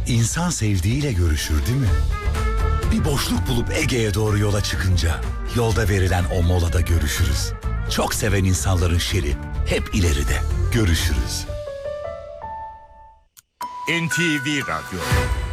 İnsan sevdiğiyle görüşür değil mi? Bir boşluk bulup Ege'ye doğru yola çıkınca yolda verilen o molada görüşürüz. Çok seven insanların şeri hep ileride. Görüşürüz. NTV Radyo.